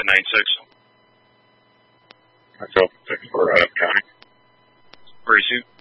796. Myself, 6 for County. Where is you?